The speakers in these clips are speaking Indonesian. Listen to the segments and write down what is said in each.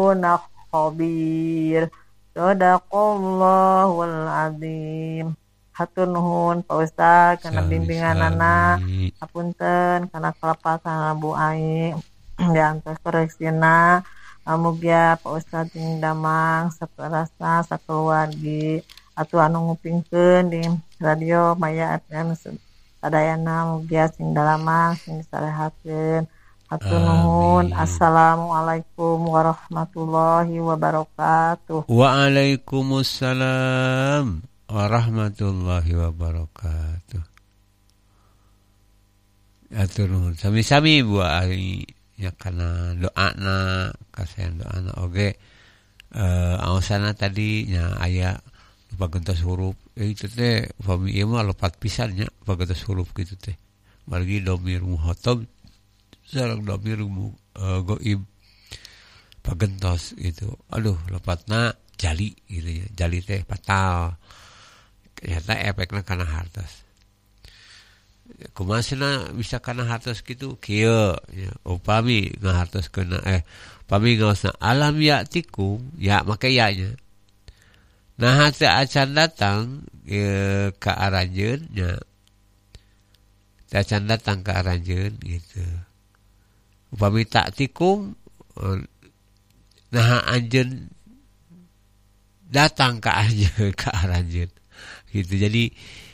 khabir. Sadaqallahul azim. Hatur nuhun Pak Ustaz kana bimbinganana. Hapunten kana kelepasan Bu Ai. Diantos koreksina. Mugia Pak Ustaz jeung damang saperasa sakeluargi atuh anu ngupingkeun di radio Maya FM sadayana mugia sing dalamang sing disarehakeun. Hatur nuhun. Assalamualaikum warahmatullahi wabarakatuh. Waalaikumsalam warahmatullahi wabarakatuh. Hatur nuhun sami-sami Bu Ai ya kana doana kasayan doana oge aosana tadi nya aya pagentos huruf itu teh fami ieu mah lopat pisan nya pagentos huruf kitu teh margi dhamir muhatab sareng dhamir ghaib pagentos gitu aduh lopatna jali gitu ya jali teh fatal ternyata efekna kana hartos kumasina bisa kana hartos gitu kieu ya upami ngahartos kena upami ngaosna alam ya'tikum ya make ya nya nah hate acan datang ka aranjeun nya acan datang ka aranjeun gitu upami ta'tikum nah anjeun datang ka anjeun ka aranjeun gitu jadi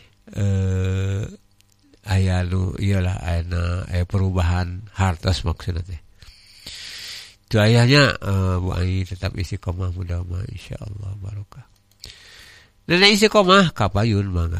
aya lu iyalah aya perubahan hartos maksudna teh. Tu ayahnya Bu Ai tetap istiqomah mudah-mudahan insyaallah barokah. Nenek istiqomah kapayun mangga.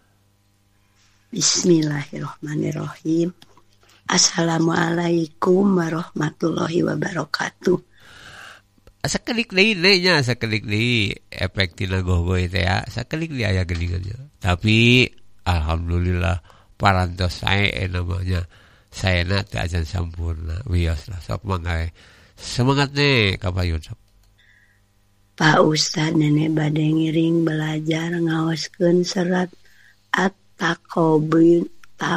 Bismillahirrahmanirrahim. Assalamualaikum warahmatullahi wabarakatuh. Sakedik deui nya sakedik deui efek tina gogoy teh ya. Sakedik deui aya geuningannya. Tapi alhamdulillah parantos saya namanya saya teh ajan sampurna wios lah sok mangga semangat nih kapayun sok Pak Ustaz nenek bade ngiring belajar ngaoskeun serat At-Taghabun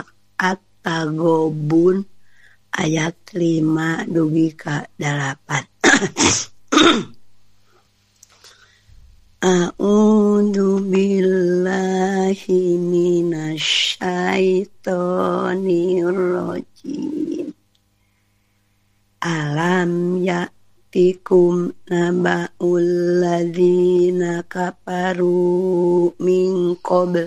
ayat 5 dugi ka 8 A'udzu billahi minasy syaithanir rajim. Alam ya'tikum naba'ul ladzina kafaru min qabl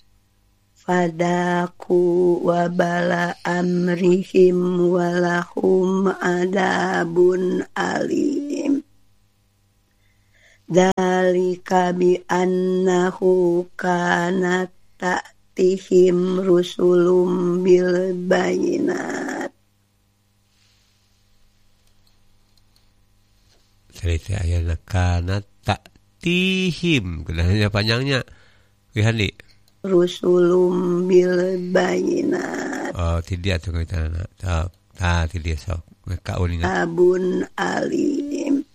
fadaku wa bala amrihim walahum adabun alim. Dzalika bi annahu kanat ta'tihim rusulum bil bayinat. Cerita ayana kanat ta'tihim kenanya panjangnya Wihandi rusulum bil bayinat. Oh tidak tuh kita tak tidak sok mereka uningan abun alim.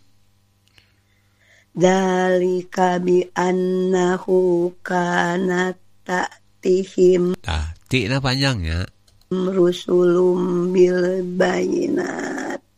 Dzalika bi annahu kanat ta'tihim ta'tina panjangnya rusulum bil bayinat.